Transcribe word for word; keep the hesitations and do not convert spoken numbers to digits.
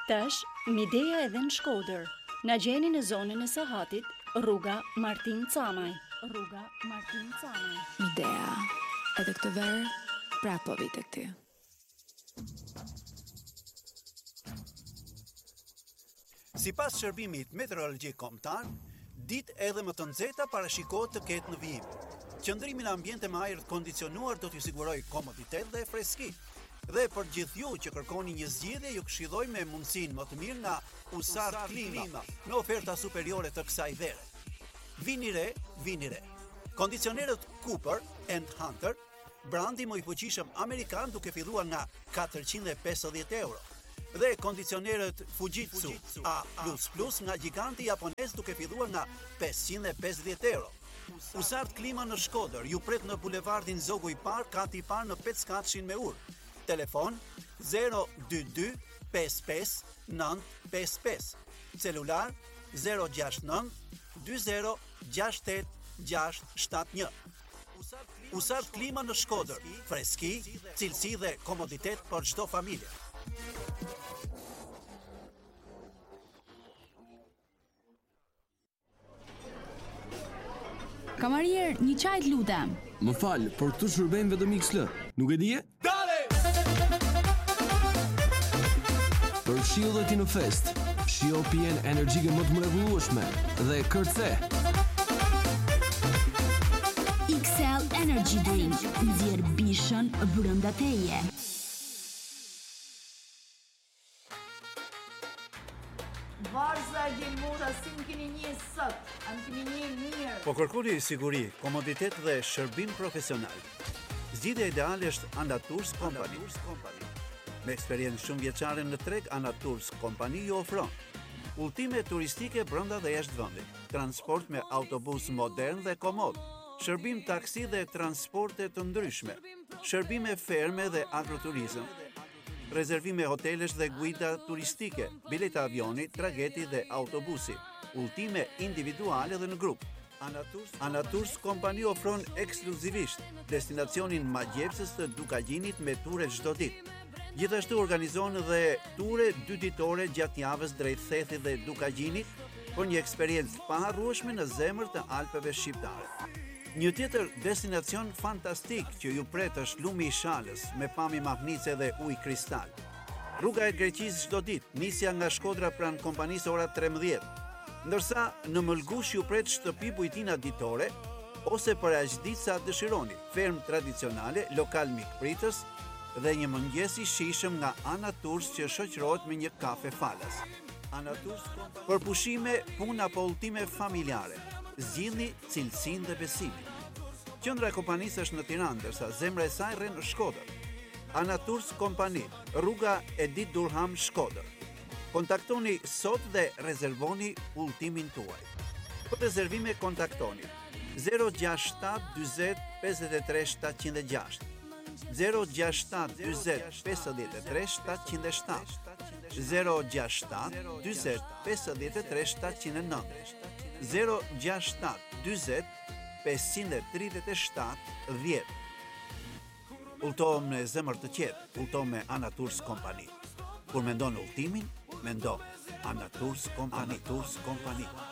Tash, Midea edhe në Shkodër. Na gjeni në zonën e Sahatit, rruga Martin Camaj. Rruga Martin Camaj. Midea, edhe këtë verë, pra po vite këty. Sipas shërbimit meteorologjik kombëtar, ditë edhe më të nxehta parashikohet të ketë në vijim. Qëndrimi në ambient me ajër të kondicionuar do t'ju sigurojë komoditet dhe freski. Dhe për gjithë ju që kërkoni një zgjidhje, ju këshilloj me mundësinë më të mirë nga Usart Klima, me oferta superiore të kësaj vere. Vini re, vini re. Kondicionerët Cooper and Hunter, brandi më i fuqishëm amerikan, duke filluar nga katërqind e pesëdhjetë euro. Dhe kondicionerët Fujitsu A plus plus nga giganti japonez, duke filluar nga pesëqind e pesëdhjetë euro. Usart Klima në Shkodër ju pret në bulevardin Zogu i Parë, kati i parë në Peckatshin me Ur. Telefon zero dy dy pesë pesë nëntë pesë pesë. Celular zero gjasht nëntë dy zero gjasht tetë gjasht shtatë një. Usart Klima në Shkodër, freski, cilësi dhe komoditet për çdo familje. Kamarier, një çaj lutem. Më fal, por këtu shërbejmë vetëm X L. Nuk e dije? Dale! Për shiu dhe ti në fest, shio pijen energjike më të mrekullueshme dhe kërce. X L Energy Drink, nxjerr bishën brenda teje. Varza Gjelmura, si më keni një sot, a më keni një mirë. Po kërkoni siguri, komoditet dhe shërbim profesional. Zgjidhja ideale është Anatours Company. Me eksperiencë shumë vjeçare në treg, Anatours Company ju ofron udhëtime turistike brenda dhe jashtë vendit, transport me autobus modern dhe komod, shërbim taksi dhe transporte të ndryshme, shërbime ferme dhe agroturizëm, rezervime hotelesh dhe guida turistike, bileta avioni, trageti dhe autobusi, udhëtime individuale dhe në grup. Anatours Company ofron ekskluzivisht destinacionin magjepsës të Dukagjinit me ture çdo ditë. Gjithashtu organizon dhe ture dy ditore gjatë javës drejt Thethit dhe Dukagjinit për një eksperiencë paharrueshme në zemër të Alpeve shqiptare. Një tjetër destinacion fantastik që ju pret është Lumi i Shalës me pamje magnice dhe ujë kristal. Rruga e Greqisë çdo ditë, nisja nga Shkodra pranë kompanisë ora trembëdhjetë. Ndërsa në Mëlgush ju pret shtëpi bujtina ditore ose për aq ditë sa dëshironi, ferm tradicionale, lokal mikpritës dhe një mëngjes i shijshëm nga Anatours që shoqërohet me një kafe falas. Anatours për pushime, punë apo udhëtime familjare. Zgjidhni cilësinë dhe besimin. Qendra e kompanisë është në Tiranë, ndërsa zemra e saj rrin në Shkodër. Anatours Company, rruga Edit Durham, Shkodër. Kontaktoni sot dhe rezervoni udhëtimin tuaj. Për rezervime kontaktoni zero gjasht shtat dyzet pesëdhjetë e tre shtatëqind e gjashtë, zero gjasht shtat dyzet pesëdhjetë e tre shtatëqind e shtatë, zero gjasht shtat dyzet pesëdhjetë e tre shtatëqind e nëntë, zero gjasht shtat dyzet pesëqind e tridhjetë e shtatë dhjetë. Udhëtohem në zemër të qetë, udhëtohem me Anatours Company. Kur mendon udhëtimin, mendo Anatours Company. Anatours Company.